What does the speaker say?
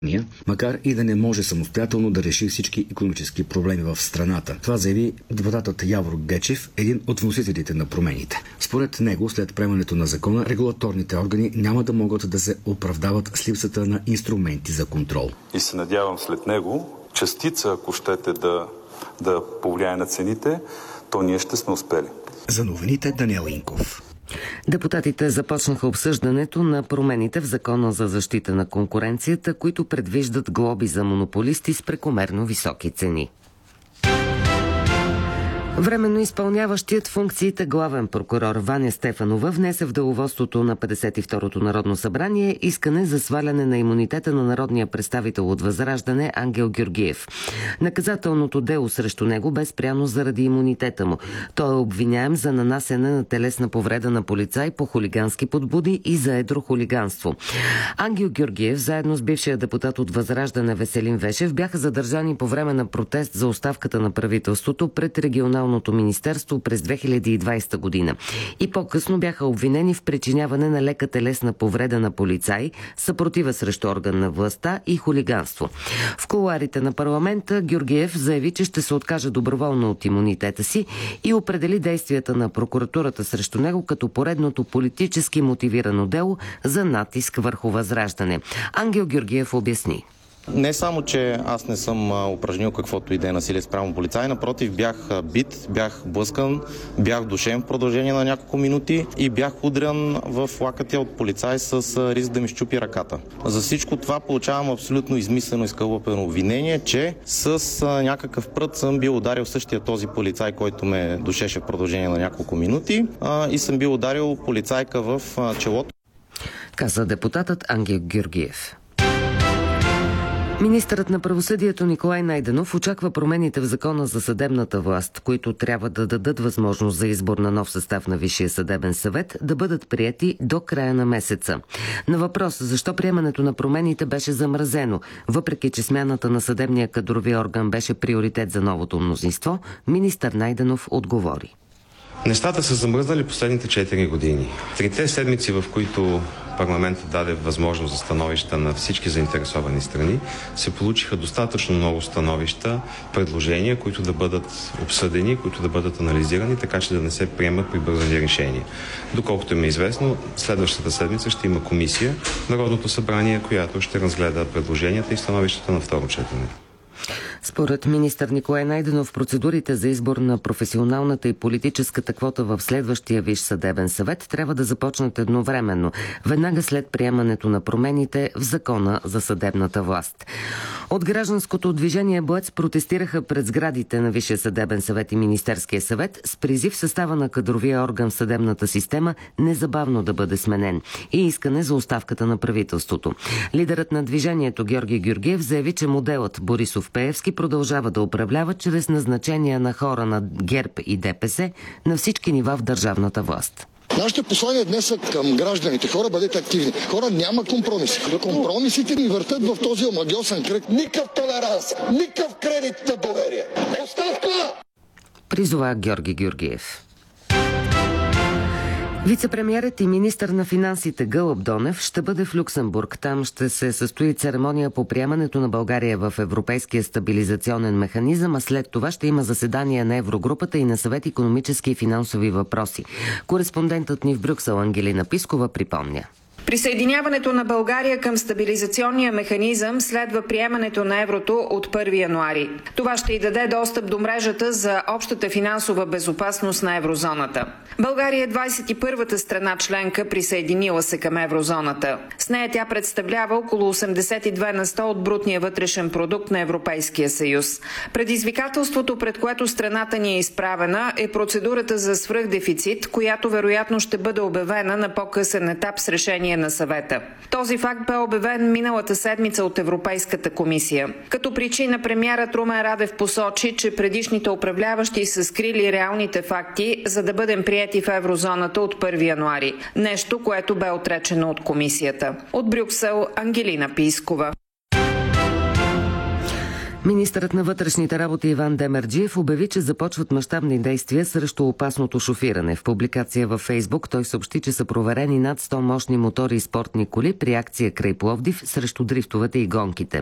макар и да не може самостоятелно да реши всички икономически проблеми в страната. Това заяви депутатът Явор Гечев, един от вносителите на промените. Според него, след приемането на закона, регулаторните органи няма да могат да се оправдават с липсата на инструменти за контрол. И се надявам след него частица, ако щете да повлияе на цените, то ние ще сме успели. За новините Даниел Инков. Депутатите започнаха обсъждането на промените в Закона за защита на конкуренцията, които предвиждат глоби за монополисти с прекомерно високи цени. Временно изпълняващият функциите главен прокурор Ваня Стефанова внесе в деловодството на 52-то Народно събрание искане за сваляне на имунитета на народния представител от Възраждане Ангел Георгиев. Наказателното дело срещу него бе спряно заради имунитета му. Той е обвиняем за нанасене на телесна повреда на полицай по хулигански подбуди и за едро хулиганство. Ангел Георгиев, заедно с бившия депутат от Възраждане Веселин Вешев, бяха задържани по време на протест за оставката на правителството пред регионалното министерство през 2020 година. И по-късно бяха обвинени в причиняване на лека телесна повреда на полицай, съпротива срещу орган на властта и хулиганство. В кулоарите на парламента Георгиев заяви, че ще се откаже доброволно от имунитета си и определи действията на прокуратурата срещу него като поредното политически мотивирано дело за натиск върху Възраждане. Ангел Георгиев обясни. Не само, че аз не съм упражнил каквото и да е насилие спрямо полицай, напротив, бях бит, бях блъскан, бях душен в продължение на няколко минути и бях удрян в лакътя от полицай с риск да ми щупи ръката. За всичко това получавам абсолютно измислено и скълъпено обвинение, че с някакъв прът съм бил ударил същия този полицай, който ме душеше в продължение на няколко минути и съм бил ударил полицайка в челото. Каза депутатът Ангел Георгиев. Министърът на правосъдието Николай Найденов очаква промените в Закона за съдебната власт, които трябва да дадат възможност за избор на нов състав на Висшия съдебен съвет, да бъдат приети до края на месеца. На въпрос защо приемането на промените беше замразено, въпреки че смяната на съдебния кадрови орган беше приоритет за новото мнозинство, министър Найденов отговори. Нещата са замръзнали последните 4 години. Трите седмици, в които парламентът даде възможност за становища на всички заинтересовани страни, се получиха достатъчно много становища, предложения, които да бъдат обсъдени, които да бъдат анализирани, така че да не се приемат прибързани решения. Доколкото ми е известно, следващата седмица ще има комисия в Народното събрание, която ще разгледа предложенията и становищата на второ четене. Според министър Николай Найденов, процедурите за избор на професионалната и политическата квота в следващия Висш съдебен съвет трябва да започнат едновременно, веднага след приемането на промените в Закона за съдебната власт. От гражданското движение БОЕЦ протестираха пред сградите на Висшия съдебен съвет и Министерския съвет с призив състава на кадровия орган в съдебната система незабавно да бъде сменен и искане за оставката на правителството. Лидерът на движението Георги Георгиев заяви, че моделът Борисов-Пеевски продължава да управлява чрез назначения на хора на ГЕРБ и ДПС на всички нива в държавната власт. Нашите послания днес са към гражданите. Хора, бъдете активни. Хора, няма компромиси. Компромисите ни въртат в този омагьосан кръг. Никакъв толеранс, никакъв кредит на доверие. Оставка! Призова Георги Георгиев. Вицепремиерът и министър на финансите Гълъб Донев ще бъде в Люксембург. Там ще се състои церемония по приемането на България в Европейския стабилизационен механизъм, а след това ще има заседание на Еврогрупата и на Съвет икономически и финансови въпроси. Кореспондентът ни в Брюксел Ангелина Пискова припомня. Присъединяването на България към стабилизационния механизъм следва приемането на еврото от 1 януари. Това ще й даде достъп до мрежата за общата финансова безопасност на еврозоната. България е 21-та страна членка, присъединила се към еврозоната. С нея тя представлява около 82 на 100 от брутния вътрешен продукт на Европейския съюз. Предизвикателството, пред което страната ни е изправена, е процедурата за свръхдефицит, която вероятно ще бъде обявена на по-късен етап с решение на съвета. Този факт бе обявен миналата седмица от Европейската комисия. Като причина премиерът Румен Радев посочи, че предишните управляващи са скрили реалните факти, за да бъдем приети в еврозоната от 1 януари. Нещо, което бе отречено от комисията. От Брюксел Ангелина Пискова. Министърът на вътрешните работи Иван Демерджиев обяви, че започват мащабни действия срещу опасното шофиране. В публикация във Фейсбук той съобщи, че са проверени над 100 мощни мотори и спортни коли при акция край Пловдив срещу дрифтовете и гонките.